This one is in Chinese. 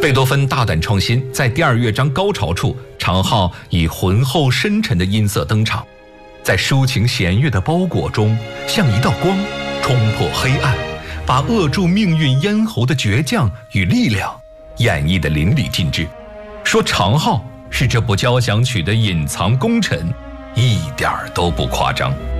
贝多芬大胆创新，在第2乐章高潮处，长号以浑厚深沉的音色登场，在抒情弦乐的包裹中，像一道光，冲破黑暗，把扼住命运咽喉的倔强与力量演绎得淋漓尽致。说长号是这部交响曲的隐藏功臣，一点都不夸张。